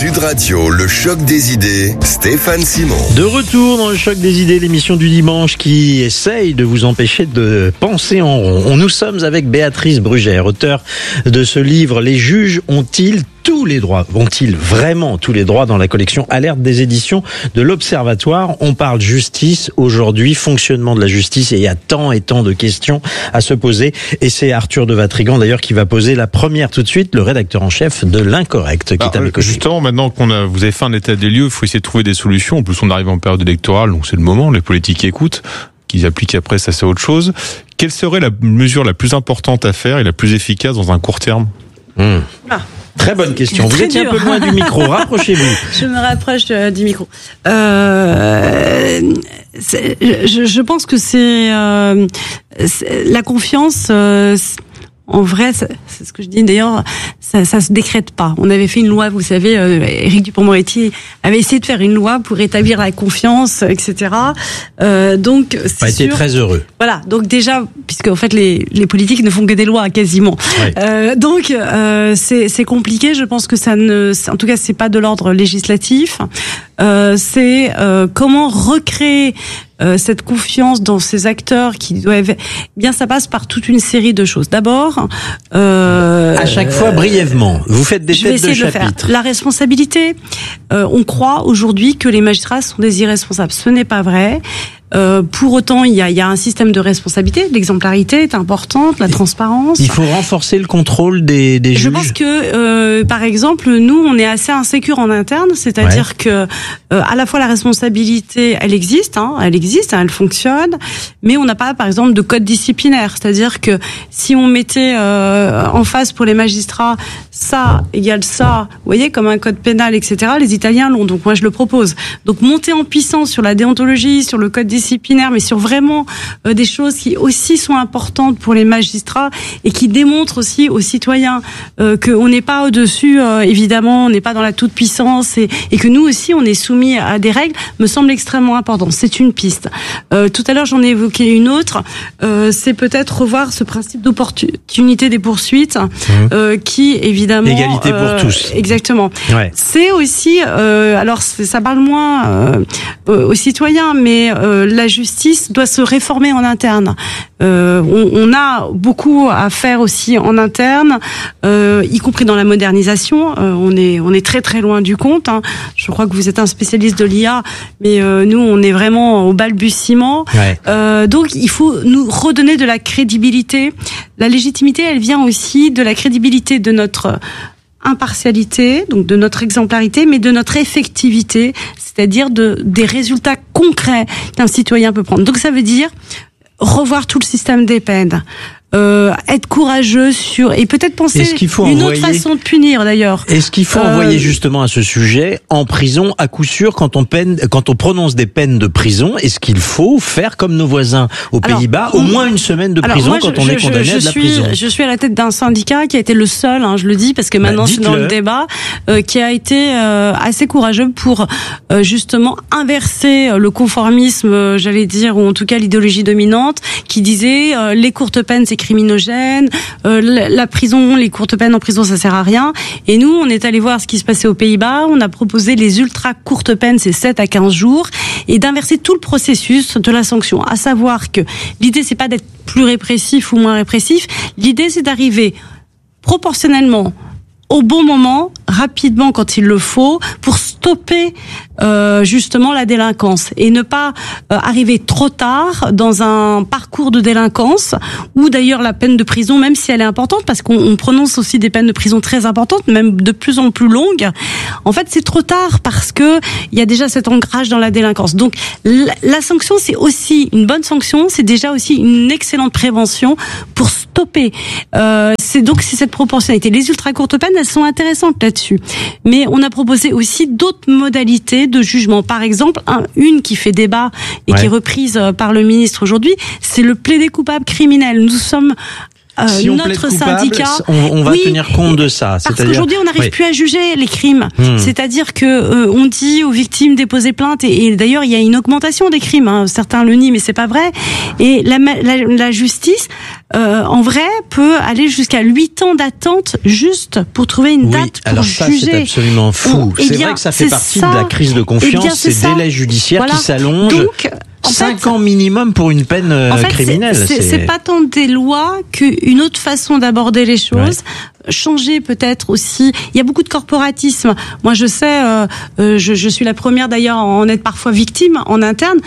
Sud Radio, le choc des idées, Stéphane Simon. De retour dans le choc des idées, l'émission du dimanche qui essaye de vous empêcher de penser en rond. Nous sommes avec Béatrice Brugère, auteure de ce livre « Les juges ont-ils tous les droits ?» Ont-ils vraiment tous les droits dans la collection Alerte des éditions de l'Observatoire? On parle justice aujourd'hui, fonctionnement de la justice, et il y a tant et tant de questions à se poser. Et c'est Arthur de Vatrigan d'ailleurs qui va poser la première tout de suite, le rédacteur en chef de L'Incorrect, qui est à mes côtés. Justement, maintenant vous avez fait un état des lieux, il faut essayer de trouver des solutions. En plus, on arrive en période électorale, donc c'est le moment, les politiques écoutent. Qu'ils appliquent après, ça c'est autre chose. Quelle serait la mesure la plus importante à faire et la plus efficace dans un court terme? Très bonne question. Vous étiez un peu loin du micro, rapprochez-vous. Je me rapproche du micro. Je pense que c'est la confiance. En vrai, c'est ce que je dis d'ailleurs, ça se décrète pas. On avait fait une loi, vous savez, Éric Dupond-Moretti avait essayé de faire une loi pour rétablir la confiance, etc. Donc, c'est pas été très heureux. Voilà. Donc déjà, puisque en fait les politiques ne font que des lois quasiment. Ouais. Donc c'est compliqué. Je pense que en tout cas, c'est pas de l'ordre législatif. C'est comment recréer cette confiance dans ces acteurs qui doivent... Bien, ça passe par toute une série de choses. D'abord... à chaque fois, brièvement, vous faites des têtes de chapitre. La responsabilité, on croit aujourd'hui que les magistrats sont des irresponsables. Ce n'est pas vrai. Pour autant, il y a un système de responsabilité. L'exemplarité est importante, la transparence. Il faut renforcer le contrôle des juges. Je pense que, par exemple, nous, on est assez insécure en interne, c'est-à-dire que à la fois la responsabilité, elle existe, elle fonctionne, mais on n'a pas, par exemple, de code disciplinaire. C'est-à-dire que si on mettait en face pour les magistrats ça égale ça, vous voyez, comme un code pénal, etc. Les Italiens l'ont, donc moi je le propose. Donc monter en puissance sur la déontologie, sur le code disciplinaire, mais sur vraiment des choses qui aussi sont importantes pour les magistrats et qui démontrent aussi aux citoyens qu'on n'est pas au-dessus, évidemment, on n'est pas dans la toute-puissance et que nous aussi on est soumis à des règles, me semble extrêmement important. C'est une piste. Tout à l'heure j'en ai évoqué une autre, c'est peut-être revoir ce principe d'opportunité des poursuites qui évidemment... Égalité pour tous. Exactement. Ouais. C'est aussi, alors ça parle moins aux citoyens, mais la justice doit se réformer en interne. On a beaucoup à faire aussi en interne, y compris dans la modernisation. On est très très loin du compte. Je crois que vous êtes un spécialiste de l'IA, mais nous on est vraiment au balbutiement. Ouais. Donc il faut nous redonner de la crédibilité. La légitimité, elle vient aussi de la crédibilité de notre impartialité, donc de notre exemplarité, mais de notre effectivité, c'est-à-dire des résultats concrets qu'un citoyen peut prendre. Donc ça veut dire revoir tout le système des peines, être courageux et peut-être penser une autre façon de punir d'ailleurs. Est-ce qu'il faut envoyer justement à ce sujet en prison à coup sûr quand on prononce des peines de prison? Est-ce qu'il faut faire comme nos voisins aux Pays-Bas, au moins une semaine de prison quand on est condamné à de la prison? Je suis à la tête d'un syndicat qui a été le seul, je le dis parce que maintenant c'est dans le débat, qui a été assez courageux pour justement inverser le conformisme, j'allais dire, ou en tout cas l'idéologie dominante qui disait les courtes peines c'est criminogène, la prison, les courtes peines en prison, ça sert à rien. Et nous, on est allé voir ce qui se passait aux Pays-Bas, on a proposé les ultra courtes peines, c'est 7 à 15 jours, et d'inverser tout le processus de la sanction. À savoir que l'idée, c'est pas d'être plus répressif ou moins répressif, l'idée, c'est d'arriver proportionnellement au bon moment, rapidement quand il le faut, pour stopper justement la délinquance et ne pas arriver trop tard dans un parcours de délinquance où d'ailleurs la peine de prison, même si elle est importante, parce qu'on prononce aussi des peines de prison très importantes, même de plus en plus longues, en fait c'est trop tard parce que il y a déjà cet ancrage dans la délinquance. Donc la sanction, c'est aussi une bonne sanction, c'est déjà aussi une excellente prévention pour stopper. C'est cette proportionnalité. Les ultra courtes peines, elles sont intéressantes là-dessus. Mais on a proposé aussi d'autres modalités de jugement. Par exemple, une qui fait débat et qui est reprise par le ministre aujourd'hui, c'est le plaider coupable criminel. Nous sommes si on plaide coupable, syndicat, on va tenir compte de ça. Parce qu'aujourd'hui, on n'arrive plus à juger les crimes. C'est-à-dire que on dit aux victimes déposer plainte, et d'ailleurs, il y a une augmentation des crimes. Certains le nient, mais c'est pas vrai. Et la justice en vrai, peut aller jusqu'à 8 ans d'attente juste pour trouver une date pour juger. Ça, c'est absolument fou. C'est vrai que ça fait partie de la crise de confiance, ces délais judiciaires qui s'allongent. Donc, 5 ans minimum pour une peine criminelle. C'est pas tant des lois qu'une autre façon d'aborder les choses. Changer peut-être aussi. Il y a beaucoup de corporatisme. Moi, je sais, je suis la première d'ailleurs à en être parfois victime en interne.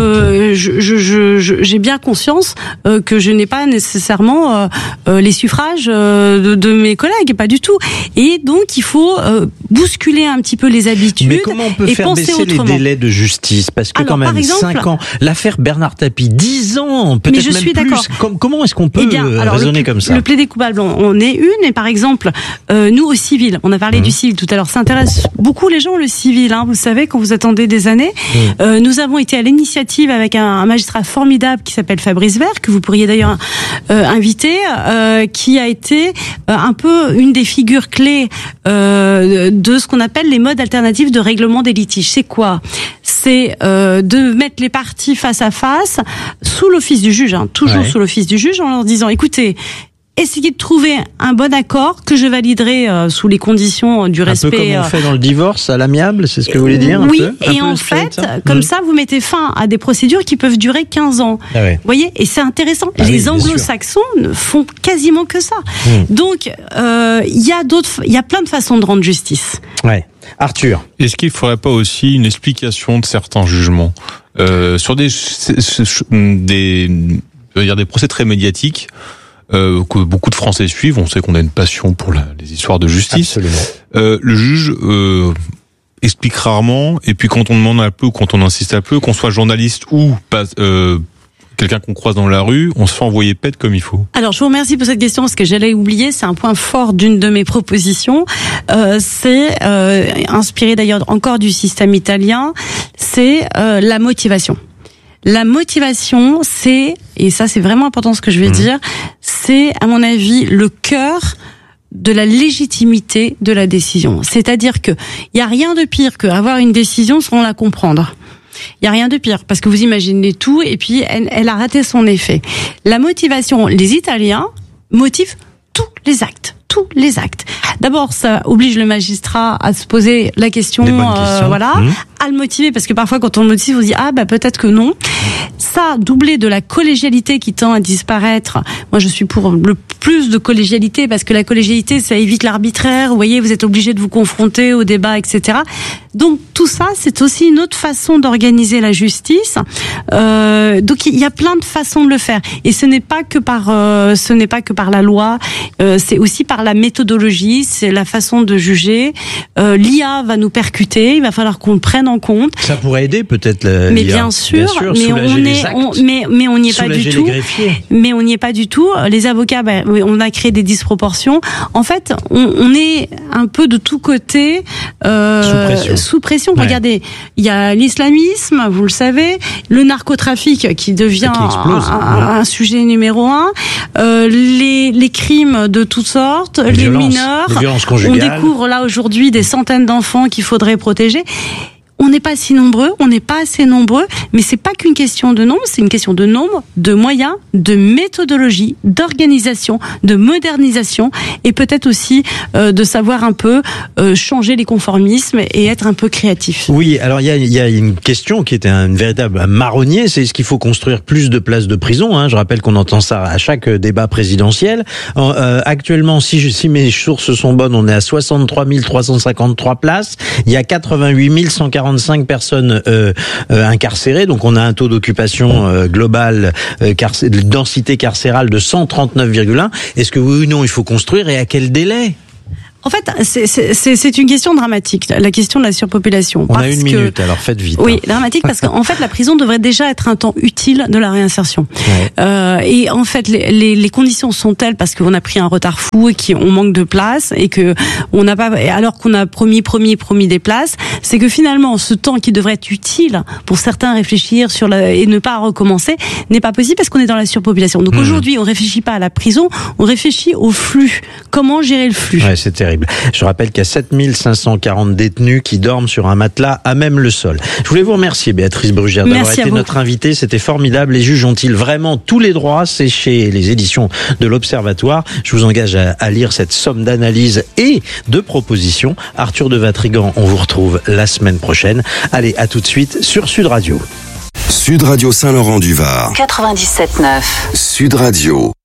J'ai bien conscience que je n'ai pas nécessairement les suffrages de mes collègues, pas du tout. Et donc, il faut bousculer un petit peu les habitudes. Mais comment on peut faire baisser les délais de justice? Parce que quand même, 5 ans. L'affaire Bernard Tapie, 10 ans, peut-être même plus. Comment est-ce qu'on peut raisonner comme ça? Le plaidé coupable, on est une, et par exemple, nous au civil, on a parlé du civil tout à l'heure, ça intéresse beaucoup les gens le civil, vous savez, quand vous attendez des années. Nous avons été à l'initiative avec un magistrat formidable qui s'appelle Fabrice Vert, que vous pourriez d'ailleurs inviter, qui a été un peu une des figures clés de ce qu'on appelle les modes alternatifs de règlement des litiges. C'est quoi? C'est de mettre les parties face à face, sous l'office du juge, toujours sous l'office du juge, en leur disant, écoutez, essayez de trouver un bon accord que je validerai sous les conditions du respect. Un peu comme on fait dans le divorce, à l'amiable, c'est ce que vous voulez dire? Oui, et en fait, comme ça, vous mettez fin à des procédures qui peuvent durer 15 ans. Vous voyez? Et c'est intéressant. Les anglo-saxons ne font quasiment que ça. Donc, il y a plein de façons de rendre justice. Arthur. Est-ce qu'il ne faudrait pas aussi une explication de certains jugements sur des procès très médiatiques que beaucoup de Français suivent? On sait qu'on a une passion pour les histoires de justice. Absolument. Le juge explique rarement, et puis quand on demande un peu, quand on insiste un peu, qu'on soit journaliste ou pas, quelqu'un qu'on croise dans la rue, on se fait envoyer pète comme il faut. Alors, je vous remercie pour cette question, parce que j'allais oublier, c'est un point fort d'une de mes propositions. C'est inspiré d'ailleurs encore du système italien, c'est la motivation. La motivation, c'est, et ça c'est vraiment important ce que je vais dire, c'est à mon avis le cœur de la légitimité de la décision. C'est-à-dire que il y a rien de pire que avoir une décision sans la comprendre. Il y a rien de pire, parce que vous imaginez tout et puis elle a raté son effet. La motivation, les Italiens motivent tous les actes. D'abord, ça oblige le magistrat à se poser la question, à le motiver, parce que parfois quand on le motive, on se dit peut-être que non. Ça, doublé de la collégialité qui tend à disparaître. Moi, je suis pour le plus de collégialité, parce que la collégialité, ça évite l'arbitraire. Vous voyez, vous êtes obligé de vous confronter au débat, etc. Donc tout ça, c'est aussi une autre façon d'organiser la justice. Donc il y a plein de façons de le faire, et ce n'est pas que par la loi. C'est aussi par la méthodologie, c'est la façon de juger. L'IA va nous percuter, il va falloir qu'on le prenne en compte. Ça pourrait aider peut-être mais bien sûr, mais on n'y est pas du tout. Mais on n'y est pas du tout. Les avocats, on a créé des disproportions. En fait, on est un peu de tous côtés sous pression. Regardez, il y a l'islamisme, vous le savez, le narcotrafic qui devient un sujet numéro 1, les crimes de toutes sortes, les mineurs. Les violences conjugales. On découvre là aujourd'hui des centaines d'enfants qu'il faudrait protéger. On n'est pas si nombreux, on n'est pas assez nombreux, mais c'est pas qu'une question de nombre, c'est une question de nombre, de moyens, de méthodologie, d'organisation, de modernisation, et peut-être aussi de savoir un peu changer les conformismes et être un peu créatif. Oui, alors il y a une question qui était un véritable marronnier, c'est est-ce qu'il faut construire plus de places de prison, Je rappelle qu'on entend ça à chaque débat présidentiel. Actuellement, si mes sources sont bonnes, on est à 63 353 places. Il y a 88 145 personnes incarcérées, donc on a un taux d'occupation global, de densité carcérale de 139,1. Est-ce que oui ou non il faut construire, et à quel délai? En fait, c'est une question dramatique, la question de la surpopulation. On a une minute, alors faites vite. Oui, dramatique, parce qu'en fait, la prison devrait déjà être un temps utile de la réinsertion. Et en fait, les conditions sont telles, parce qu'on a pris un retard fou et qu'on manque de place, et que on n'a pas, alors qu'on a promis des places, c'est que finalement, ce temps qui devrait être utile pour certains réfléchir et ne pas recommencer, n'est pas possible parce qu'on est dans la surpopulation. Donc aujourd'hui, on réfléchit pas à la prison, on réfléchit au flux. Comment gérer le flux? C'est terrible. terrible. Je rappelle qu'il y a 7540 détenus qui dorment sur un matelas à même le sol. Je voulais vous remercier, Béatrice Brugère, d'avoir été notre invitée. C'était formidable. Les juges ont-ils vraiment tous les droits? C'est chez les éditions de l'Observatoire. Je vous engage à lire cette somme d'analyses et de propositions. Arthur de Vatrigan, on vous retrouve la semaine prochaine. Allez, à tout de suite sur Sud Radio. Sud Radio Saint-Laurent-du-Var. 97.9. Sud Radio.